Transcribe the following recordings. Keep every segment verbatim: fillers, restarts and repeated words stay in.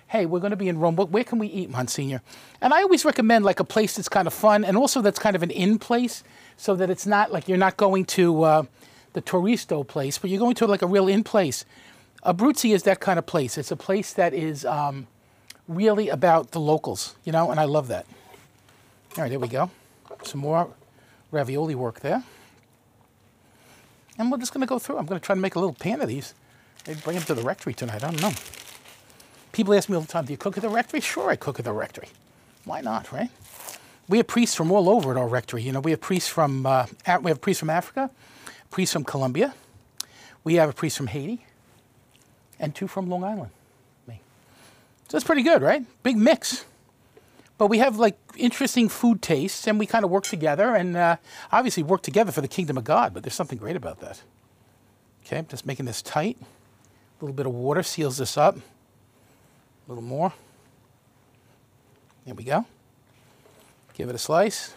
hey, we're going to be in Rome. Where can we eat, Monsignor? And I always recommend like a place that's kind of fun and also that's kind of an in place so that it's not like you're not going to uh, the Touristo place, but you're going to like a real in place. Abruzzi is that kind of place. It's a place that is um, really about the locals, you know, and I love that. All right, there we go. Some more ravioli work there. And we're just going to go through. I'm going to try to make a little pan of these. Maybe bring them to the rectory tonight. I don't know. People ask me all the time, do you cook at the rectory? Sure, I cook at the rectory. Why not, right? We have priests from all over at our rectory. You know, we have priests from uh, we have priests from Africa, priests from Colombia. We have a priest from Haiti, and two from Long Island. Me. So that's pretty good, right? Big mix. But we have like interesting food tastes, and we kind of work together, and uh, obviously work together for the kingdom of God. But there's something great about that. Okay, I'm just making this tight. A little bit of water seals this up. A little more. There we go. Give it a slice.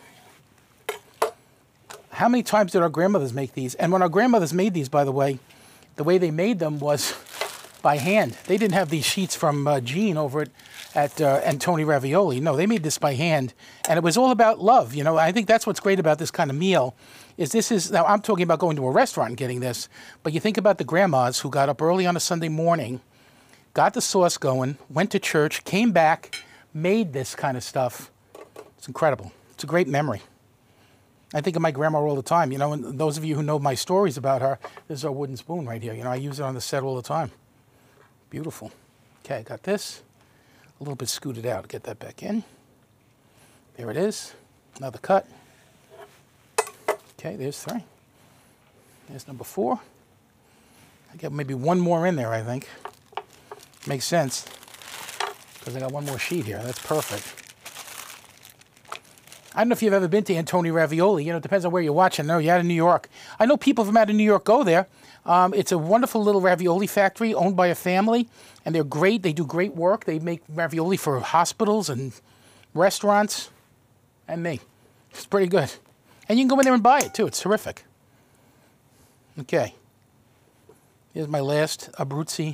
How many times did our grandmothers make these? And when our grandmothers made these, by the way, the way they made them was by hand. They didn't have these sheets from uh, Gene over at, at uh, Antoni Ravioli. No, they made this by hand. And it was all about love. You know, I think that's what's great about this kind of meal is this is, now I'm talking about going to a restaurant and getting this, but you think about the grandmas who got up early on a Sunday morning, got the sauce going, went to church, came back, made this kind of stuff. It's incredible. It's a great memory. I think of my grandma all the time. You know, and those of you who know my stories about her, this is our wooden spoon right here. You know, I use it on the set all the time. Beautiful. Okay, I got this. A little bit scooted out. Get that back in. There it is. Another cut. Okay, there's three. There's number four. I got maybe one more in there, I think. Makes sense, because I got one more sheet here. That's perfect. I don't know if you've ever been to Antoni Ravioli. You know, it depends on where you're watching. No, you're out of New York. I know people from out of New York go there. Um, it's a wonderful little ravioli factory owned by a family, and they're great. They do great work. They make ravioli for hospitals and restaurants, and me. It's pretty good. And you can go in there and buy it, too. It's terrific. Okay. Here's my last Abruzzi.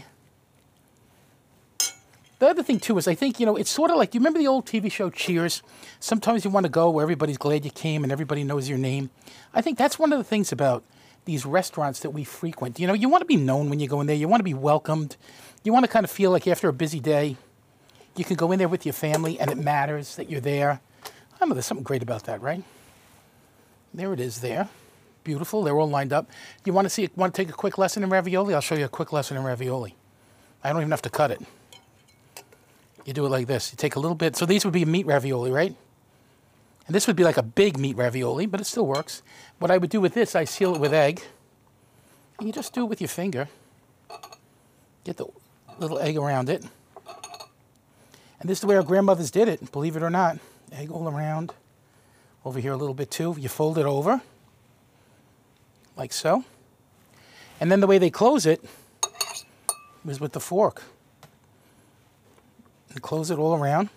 The other thing, too, is I think, you know, it's sort of like, do you remember the old T V show Cheers? Sometimes you want to go where everybody's glad you came and everybody knows your name. I think that's one of the things about these restaurants that we frequent. You know, you want to be known when you go in there. You want to be welcomed. You want to kind of feel like after a busy day, you can go in there with your family and it matters that you're there. I don't know, there's something great about that, right? There it is there. Beautiful. They're all lined up. You want to see, want to take a quick lesson in ravioli? I'll show you a quick lesson in ravioli. I don't even have to cut it. You do it like this. You take a little bit. So these would be meat ravioli, right? And this would be like a big meat ravioli, but it still works. What I would do with this, I seal it with egg. And you just do it with your finger. Get the little egg around it. And this is the way our grandmothers did it, believe it or not. Egg all around. Over here a little bit too. You fold it over. Like so. And then the way they close it is with the fork. And close it all around.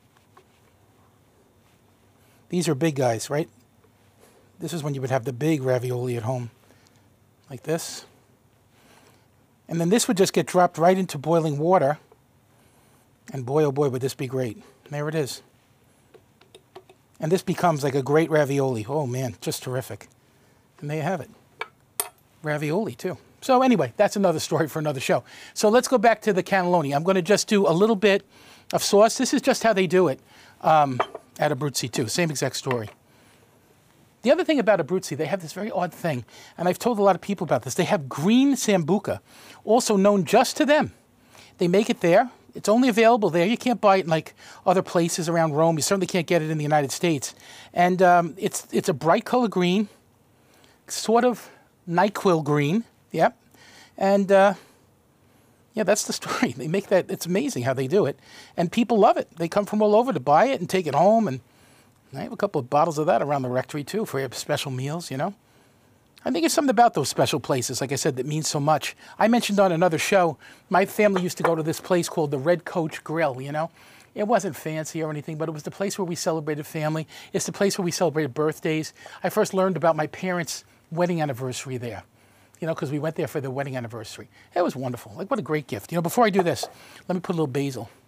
These are big guys, right? This is when you would have the big ravioli at home. Like this. And then this would just get dropped right into boiling water. And boy, oh boy, would this be great. And there it is. And this becomes like a great ravioli. Oh man, just terrific. And there you have it. Ravioli too. So anyway, that's another story for another show. So let's go back to the cannelloni. I'm going to just do a little bit of sauce. This is just how they do it um, at Abruzzi too. Same exact story. The other thing about Abruzzi, they have this very odd thing, and I've told a lot of people about this. They have green sambuca, also known just to them. They make it there. It's only available there. You can't buy it in like other places around Rome. You certainly can't get it in the United States. And um, it's it's a bright color green, sort of NyQuil green. Yep. And uh, yeah, that's the story. They make that. It's amazing how they do it. And people love it. They come from all over to buy it and take it home. And I have a couple of bottles of that around the rectory too for special meals, you know. I think it's something about those special places, like I said, that means so much. I mentioned on another show, my family used to go to this place called the Red Coach Grill, you know. It wasn't fancy or anything, but it was the place where we celebrated family. It's the place where we celebrated birthdays. I first learned about my parents' wedding anniversary there, you know, because we went there for the wedding anniversary. It was wonderful. Like, what a great gift. You know, before I do this, let me put a little basil.